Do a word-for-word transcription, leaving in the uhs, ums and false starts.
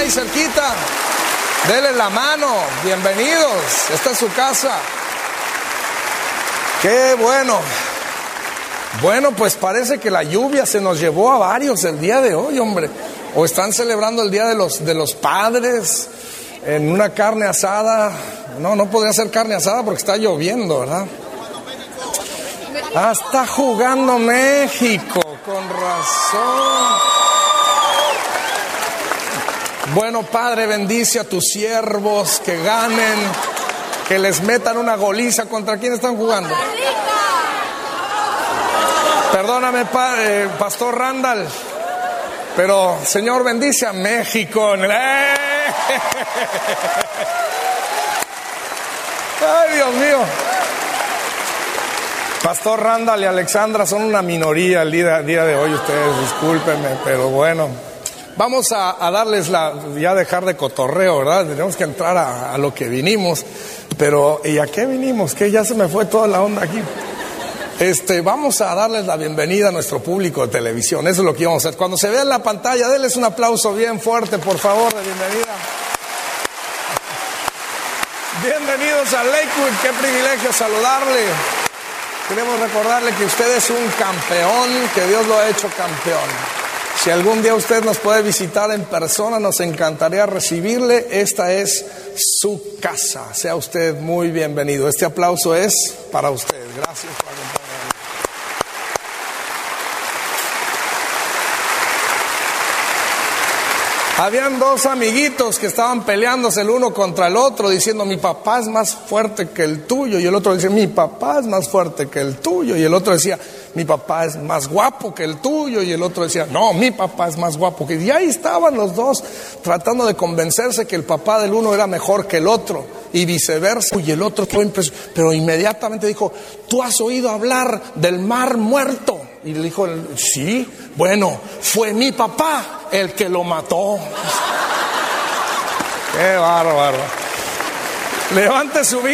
ahí cerquita. Denle la mano, bienvenidos, esta es su casa. Qué bueno. Bueno, pues parece que la lluvia se nos llevó a varios el día de hoy, hombre. O están celebrando el Día de los, de los Padres en una carne asada. No, no podría ser carne asada porque está lloviendo, ¿verdad? Ah, está jugando México, con razón. Bueno, Padre, bendice a tus siervos, que ganen, que les metan una goliza. ¿Contra quién están jugando? Perdóname, padre, Pastor Randall, pero Señor, bendice a México. ¡Eh! Ay, Dios mío. Pastor Randall y Alexandra son una minoría el día, día de hoy, ustedes discúlpenme, pero bueno. Vamos a, a darles la, ya dejar de cotorreo, ¿verdad? Tenemos que entrar a, a lo que vinimos, pero ¿y a qué vinimos? Que ya se me fue toda la onda aquí. Este, vamos a darles la bienvenida a nuestro público de televisión, eso es lo que íbamos a hacer. Cuando se vea en la pantalla, denles un aplauso bien fuerte, por favor, de bienvenida. Bienvenidos a Lakewood, qué privilegio saludarle. Queremos recordarle que usted es un campeón, que Dios lo ha hecho campeón. Si algún día usted nos puede visitar en persona, nos encantaría recibirle. Esta es su casa. Sea usted muy bienvenido. Este aplauso es para usted. Gracias por acompañarnos. Habían dos amiguitos que estaban peleándose el uno contra el otro, diciendo: mi papá es más fuerte que el tuyo. Y el otro decía: mi papá es más fuerte que el tuyo. Y el otro decía: mi papá es más guapo que el tuyo. Y el otro decía: no, mi papá es más guapo que... Y ahí estaban los dos tratando de convencerse que el papá del uno era mejor que el otro, y viceversa. Y el otro fue impresionado, pero inmediatamente dijo: ¿tú has oído hablar del Mar Muerto? Y le dijo: sí, bueno, fue mi papá el que lo mató. Qué bárbaro. Levante su vida.